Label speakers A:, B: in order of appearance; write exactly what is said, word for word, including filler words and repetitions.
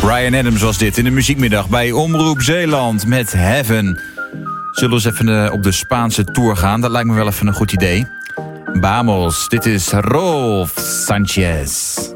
A: Bryan Adams was dit in de muziekmiddag bij Omroep Zeeland met Heaven. Zullen we eens even uh, op de Spaanse tour gaan? Dat lijkt me wel even een goed idee. Vamos, dit is Rolf Sanchez.